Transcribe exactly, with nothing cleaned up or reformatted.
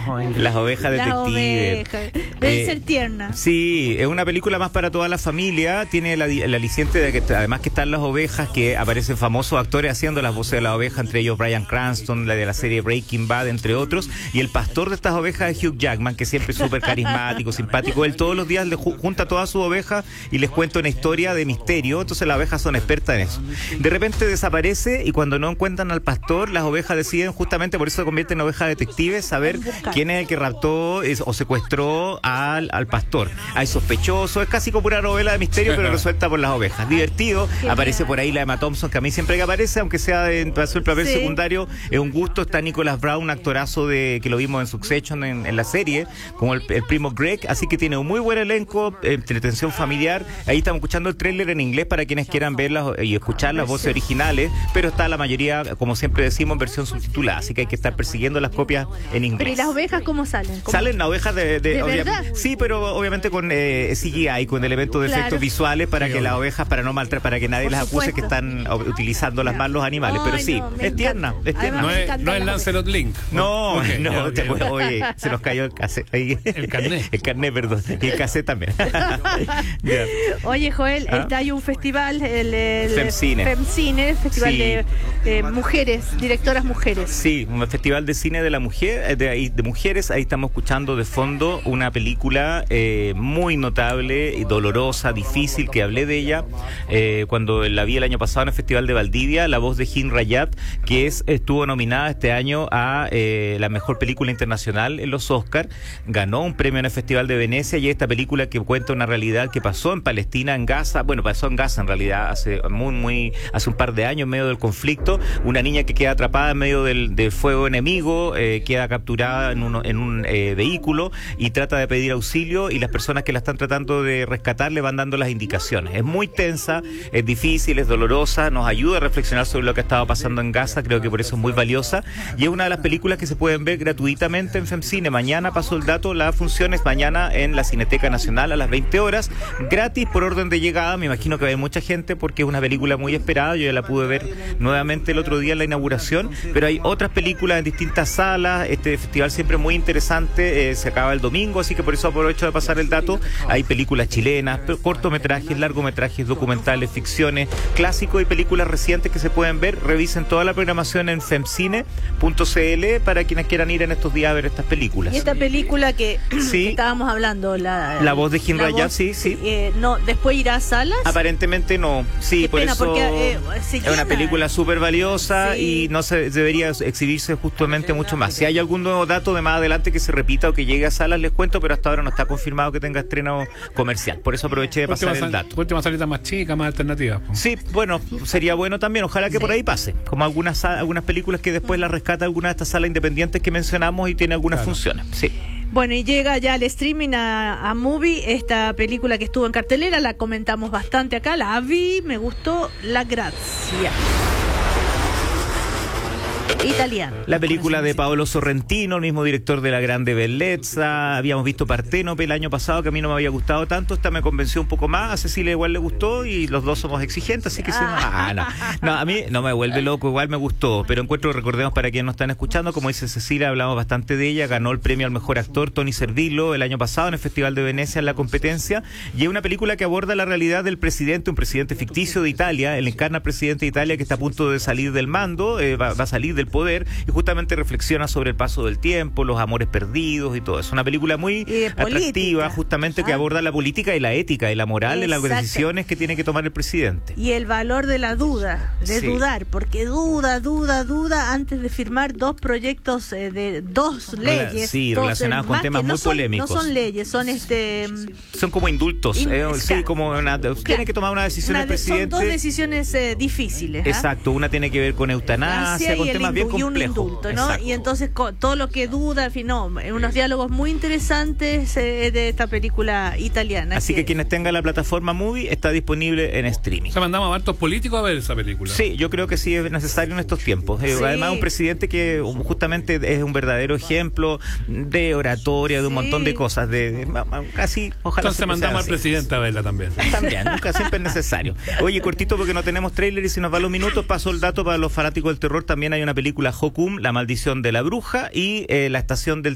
Las ovejas detectives. Las ovejas. Debe Eh, ser tierna. Sí, es una película más para toda la familia. Tiene la- el aliciente de que además que están las ovejas, que aparecen famosos actores haciendo las voces de la oveja, entre ellos Bryan Cranston, la de la serie Breaking Bad, entre otros. Y el pastor de estas ovejas es Hugh Jackman, que siempre es súper carismático, simpático. Él todos los días le ju- junta a todas sus ovejas y les cuenta una historia de misterio. Entonces las ovejas son expertas en eso. De repente desaparece y cuando no encuentran al pastor, las ovejas deciden, justamente por eso se convierten en ovejas detectives, saber quién es el que raptó es, o secuestró al, al pastor. Hay sospechosos, es casi como una novela de misterio, pero resuelta por las ovejas. Divertido. Qué Aparece bien. por ahí la Emma Thompson, que a mí siempre que aparece, aunque sea en para hacer el papel Sí. secundario, es un gusto. Está Nicholas Brown, actorazo de que lo vimos en Succession en, en la serie, como el, el primo Greg, así que tiene un muy buen elenco, eh, entretención familiar. Ahí estamos escuchando el tráiler en inglés para quienes quieran verlas y escuchar las voces originales, pero está la mayoría, como siempre decimos, en versión subtitulada, así que hay que estar persiguiendo las copias en inglés. Pero ¿y las ovejas cómo salen? ¿Cómo? Salen las ovejas de... de, ¿De obvia- verdad? Sí, pero obviamente con eh, C G I, con elementos de Claro. efectos visuales para Sí, que obvio. las ovejas, para no maltratar, para que nadie Por las acuse supuesto. que están o- utilizando las mal los animales. Ay, pero sí, no, me es encanta. tierna, es Además, tierna. No me es, encantan no es las Lancelot Link. No, Ok, no, ya, te ok. puedo- oye, se nos cayó el cassette. ahí. El carnet. El carnet, perdón. Y el cassette también. Ya. Oye, Joel, ¿Ah? está hay un festival, el, el Femcine. Femcine, el festival Sí. de eh, mujeres, directoras mujeres. Sí, un festival de cine de la mujer, eh, de, ahí- de mujeres. Ahí estamos escuchando de fondo una película eh, muy notable y dolorosa, difícil, que hablé de ella eh, cuando la vi el año pasado en el Festival de Valdivia, la voz de Hin Rayat, que es estuvo nominada este año a eh, la mejor película internacional en los Oscar. Ganó un premio en el Festival de Venecia y esta película que cuenta una realidad que pasó en Palestina, en Gaza, bueno, pasó en Gaza en realidad hace muy, muy, hace un par de años en medio del conflicto. Una niña que queda atrapada en medio del, del fuego enemigo, eh, queda capturada en, uno, en un eh, vehículo y trata de pedir auxilio y las personas que la están tratando de rescatar le van dando las indicaciones. Es muy tensa, es difícil, es dolorosa, nos ayuda a reflexionar sobre lo que ha estado pasando en Gaza, creo que por eso es muy valiosa y es una de las películas que se pueden ver gratuitamente en Femcine. Mañana pasó el dato, la función es mañana en la Cineteca Nacional a las veinte horas, gratis por orden de llegada. Me imagino que va a haber mucha gente porque es una película muy esperada, yo ya la pude ver nuevamente el otro día en la inauguración, pero hay otras películas en distintas salas. Este festival siempre es muy interesante, eh, se acaba el domingo, así que por eso aprovecho de pasar el dato. Hay películas chilenas, pe- cortometrajes, largometrajes, documentales, ficciones, clásicos y películas recientes que se pueden ver. Revisen toda la programación en femcine punto c l para quienes quieran ir en estos días a ver estas películas. Y esta película que, Sí. que estábamos hablando, la, La voz de Hin la Rayat, voz, sí, sí. eh, no, después irá a salas. Aparentemente no, sí, Qué por pena, eso porque, eh, se es una llena. película súper valiosa Sí. y no se debería exhibirse justamente mucho más. Si hay algún nuevo dato de más adelante que se repita o que llegue a salas, les cuento, pero hasta ahora no está confirmado que tenga estreno comercial. Por eso aproveché de pasar el dato. Última salida más chica, más alternativa. po. Sí, bueno, sería bueno también, ojalá que por ahí pase, como algunas sa- algunas películas que después las rescata alguna de estas salas independientes que mencionamos y tiene algunas Claro. funciones. Sí. Bueno, y llega ya al streaming a, a Movie, esta película que estuvo en cartelera, la comentamos bastante acá, la vi, me gustó La Grazia. Italiano. La película de Paolo Sorrentino, el mismo director de La Grande Bellezza. Habíamos visto Parténope el año pasado, que a mí no me había gustado tanto. Esta me convenció un poco más. A Cecilia igual le gustó y los dos somos exigentes, así que sí. Ah, no. No, a mí no me vuelve loco, igual me gustó. Pero encuentro, recordemos para quienes nos están escuchando, como dice Cecilia, hablamos bastante de ella. Ganó el premio al mejor actor Tony Servillo el año pasado en el Festival de Venecia en la competencia. Y es una película que aborda la realidad del presidente, un presidente ficticio de Italia. Él encarna al presidente de Italia que está a punto de salir del mando, eh, va, va a salir del poder y justamente reflexiona sobre el paso del tiempo, los amores perdidos y todo eso. Una película muy Y de atractiva, política. justamente, Ah. que aborda la política y la ética y la moral en las Exacto. decisiones que tiene que tomar el presidente. Y el valor de la duda, de Sí. dudar, porque duda, duda, duda antes de firmar dos proyectos eh, de dos Rela- leyes. sí, dos, relacionadas eh, con más temas que muy no son- polémicos. No son leyes, son este... Son como indultos, In- eh, claro. sí, como una, tiene que tomar una decisión una el de- son presidente. dos decisiones eh, difíciles. ¿ah? Exacto, una tiene que ver con eutanasia, con y, el temas bien indu- y un complejos. indulto, ¿no? Exacto. Y entonces co- todo lo que duda, en fin, no, unos diálogos muy interesantes eh, de esta película italiana. Así que quienes tengan la plataforma Movie está disponible en streaming. O sea, mandamos a hartos políticos a ver esa película. Sí, yo creo que sí es necesario en estos tiempos. Eh, Sí. Además, un presidente que um, justamente es un verdadero ejemplo de oratoria, de un Sí. montón de cosas, de, de- ma- ma- casi, ojalá Entonces siempre sea mandamos al así. presidente a verla también. También, nunca siempre es necesario. Oye, cortito porque no tenemos tráiler y si nos va los minutos, paso el dato para los fanáticos del terror. También hay una película Hokum, La Maldición de la Bruja y eh, La Estación del